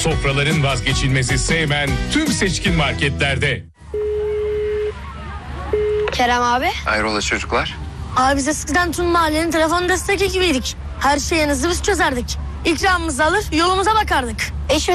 Sofraların vazgeçilmezi Seymen tüm seçkin marketlerde. Kerem abi. Hayrola çocuklar? Abi biz eskiden tüm mahallenin telefon destek ekibiydik. Her şeyi hızlı biz çözerdik. İkramımızı alır yolumuza bakardık. Şimdi